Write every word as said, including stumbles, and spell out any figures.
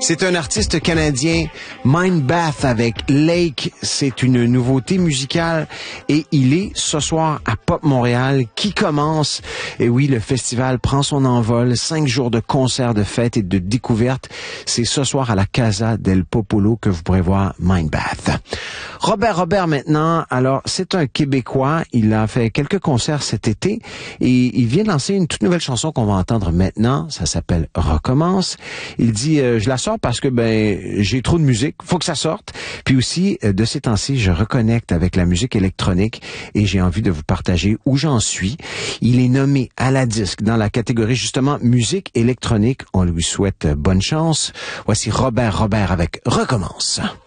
C'est un artiste canadien, Mindbath avec Lake. C'est une nouveauté musicale et il est ce soir à Pop Montréal qui commence. Et oui, le festival prend son envol. Cinq jours de concerts, de fêtes et de découvertes. C'est ce soir à la Casa del Popolo que vous pourrez voir Mindbath. Robert Robert maintenant, alors c'est un Québécois, il a fait quelques concerts cet été et il vient de lancer une toute nouvelle chanson qu'on va entendre maintenant, ça s'appelle Recommence. Il dit euh, je la sors parce que ben j'ai trop de musique, faut que ça sorte. Puis aussi euh, de ces temps-ci, je reconnecte avec la musique électronique et j'ai envie de vous partager où j'en suis. Il est nommé à la disque dans la catégorie justement musique électronique. On lui souhaite bonne chance. Voici Robert Robert avec Recommence.